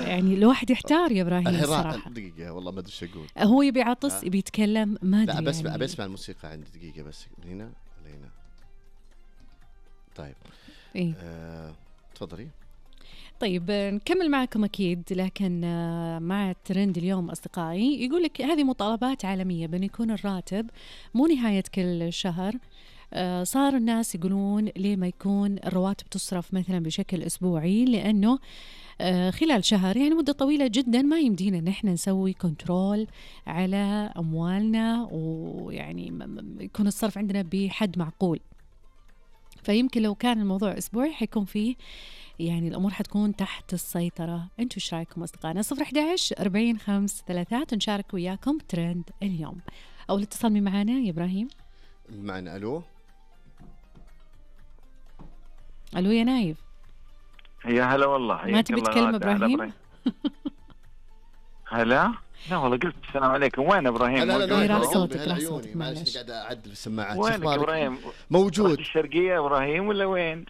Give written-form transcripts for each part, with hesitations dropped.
يعني الواحد يحتار يا ابراهيم الصراحه. دقيقه والله ما ادري ايش اقول. هو يبي يعطس يبي يتكلم ما ادري. لا بسمع الموسيقى عندي دقيقه بس من هنا لهنا. طيب ايه تفضلي. طيب نكمل معكم أكيد، لكن مع الترند اليوم أصدقائي يقول لك هذه مطالبات عالمية بأن يكون الراتب مو نهاية كل شهر. صار الناس يقولون ليه ما يكون الرواتب تصرف مثلا بشكل أسبوعي، لأنه خلال شهر يعني مدة طويلة جدا ما يمدينا نحن نسوي كنترول على أموالنا، ويعني يكون الصرف عندنا بحد معقول. فيمكن لو كان الموضوع أسبوعي حيكون فيه يعني الأمور حتكون تحت السيطرة. أنتوا إيش رأيكم أصدقائنا؟ 011-40-5-3 نشارك وياكم ترند اليوم. أو الاتصال من معانا يا إبراهيم. معنا ألو يا نايف. يا هلا والله. ما تبي تكلم إبراهيم؟ هلا. لا والله قلت السلام عليكم. وين إبراهيم؟ لا راح صوتك معلش قاعد أعدل في السماعات. وين إبراهيم؟ موجود الشرقية إبراهيم ولا وين؟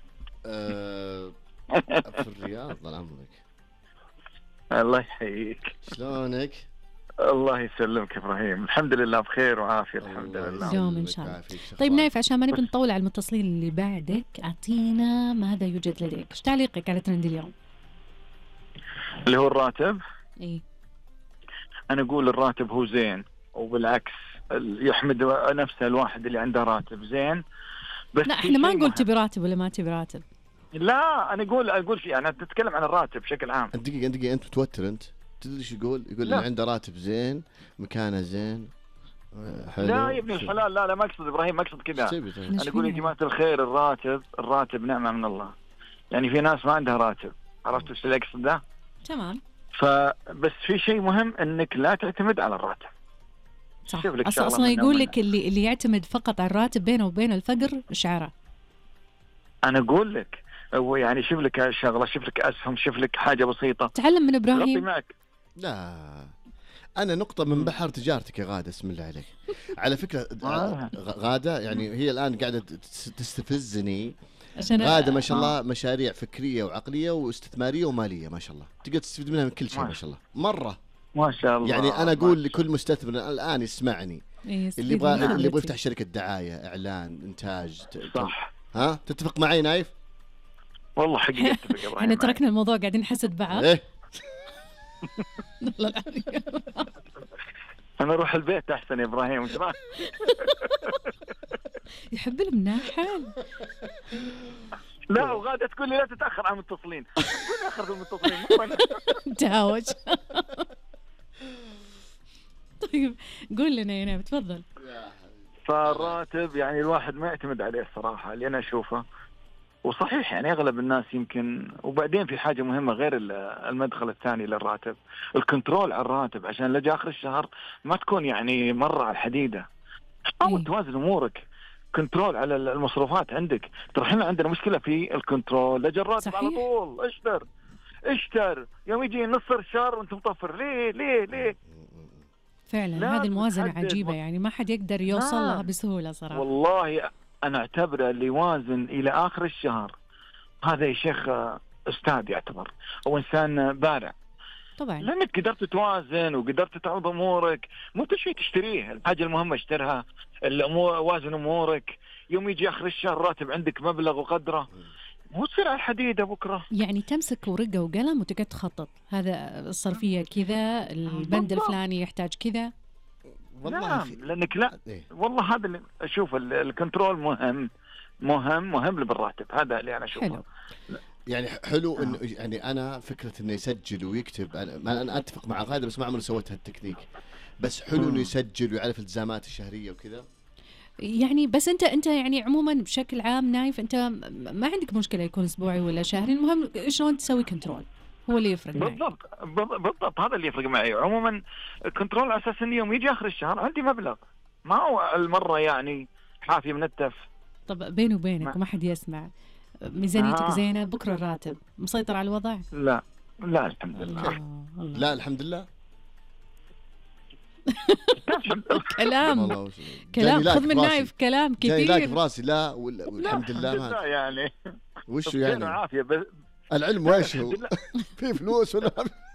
في الرياض. طال عمرك. الله يحييك. شلونك؟ الله يسلمك إبراهيم. الحمد لله بخير وعافية الحمد لله. دوم إن شاء الله. طيب نايف، عشان ما نبي نطول على المتصلين اللي بعدك، أعطينا ماذا يوجد لديك؟ إيش تعليقك على ترند اليوم؟ اللي هو الراتب. إيه أنا أقول الراتب هو زين، وبالعكس يحمد نفسه الواحد اللي عنده راتب زين. بس لا إحنا ما نقول تبي راتب ولا ما تبي راتب. لا أنا أقول شيء. أنا تتكلم عن الراتب بشكل عام. دقيقة أنت متوتر. أنت تدري ايش يقول إنه عنده راتب زين، مكانه زين، حلو. لا يا ابن الحلال، لا ما أقصد إبراهيم، ما أقصد كذا. أنا أقول يا جماعة الخير الراتب نعمة من الله. يعني في ناس ما عندها راتب، عرفت ايش اللي أقصد ده؟ تمام. فبس في شيء مهم إنك لا تعتمد على الراتب. صح. أصلا يقول لك اللي يعتمد فقط على الراتب بينه وبين الفقر شعره. أنا أقول لك يعني شوف لك شغلة، شوف لك أسهم، شوف لك حاجة بسيطة. تعلم من إبراهيم. معك. لا أنا نقطة من بحر تجارتك يا غادة. اسم الله عليك. على فكرة غادة يعني هي الآن قاعدة تستفزني. غادة ما شاء الله مشاريع فكرية وعقلية واستثمارية ومالية ما شاء الله، تقدر تستفيد منها من كل شيء ما شاء الله مرة. ما شاء الله. يعني أنا أقول لكل مستثمر الآن يسمعني، اللي يبغى يفتح شركة دعاية، إعلان، إنتاج. صح. ها تتفق معي نايف؟ والله حقيقة اتفق يا احنا تركنا الموضوع قاعدين نحسد بعض. ايه انا اروح البيت احسن يا ابراهيم. يحب المناحل. لا وغادة تقول لي لا تتاخر عن المتصلين. كل اخر في المتصلين تهاوش. طيب قول لنا يا نايف تفضل. فالراتب يعني الواحد ما يعتمد عليه الصراحة اللي أنا أشوفه، وصحيح يعني أغلب الناس يمكن. وبعدين في حاجة مهمة غير المدخل الثاني للراتب، الكنترول على الراتب، عشان لجأ آخر الشهر ما تكون يعني مرة على الحديدة. حاول توازن أمورك، كنترول على المصروفات عندك. ترى احنا عندنا مشكلة في الكنترول. لجأ الراتب على طول اشتر يوم يجي نص الشهر وانت مطفر. ليه فعلا هذه الموازنة عجيبة، يعني ما حد يقدر يوصل لها بسهولة صراحة. والله أنا أعتبره اللي يوازن إلى آخر الشهر هذا يا شيخ أستاذ يعتبر، أو إنسان بارع طبعا، لأنك قدرت توازن وقدرت تعوض أمورك. مو شيء تشتريه، الحاجة المهمة اشترها. الأمور وازن أمورك، يوم يجي آخر الشهر راتب عندك مبلغ وقدره، مو تصير على الحديدة بكرة. يعني تمسك ورقة وقلم وتقعد تخطط، هذا الصرفية كذا، البند الفلاني يحتاج كذا. نعم لأنك لا والله هذا اللي أشوف الكنترول مهم بالراتب. هذا اللي أنا أشوفه. حلو. يعني حلو إنه يعني أنا فكرة إنه يسجل ويكتب. أنا أتفق مع غادة بس ما عمري سويت هالتكنيك. بس حلو إنه يسجل ويعرف الالتزامات الشهرية وكذا. يعني بس أنت يعني عموما بشكل عام نايف، أنت ما عندك مشكلة يكون أسبوعي ولا شهري، المهم شلون تسوي كنترول هو اللي يفرق معي. بالضبط هذا اللي يفرق معي. عموما كنترول على أساس إن يوم يجي آخر الشهر عندي مبلغ، ما هو المرة يعني حافي منتف. طب بيني وبينك وما حد يسمع، ميزانيتك زينة، بكرة الراتب مسيطر على الوضع؟ لا الحمد لله. لا الحمد لله. كلام خذ من نايف كلام كثير. جاي لاك براسي. لا والحمد لله يعني وشو يعني عافية. العلم وش هو؟ في فلوس ولا